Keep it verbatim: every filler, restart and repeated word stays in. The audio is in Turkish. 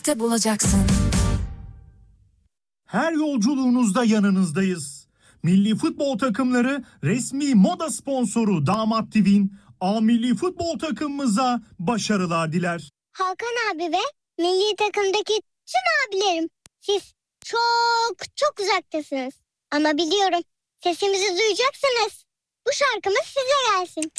birlikte bulacaksın. Her yolculuğunuzda yanınızdayız. Milli futbol takımları resmi moda sponsoru Damat T V'nin A Milli Futbol takımımıza başarılar diler. Hakan abi ve milli takımdaki tüm abilerim, siz çok çok uzaktasınız. Ama biliyorum, sesimizi duyacaksınız. Bu şarkımız size gelsin.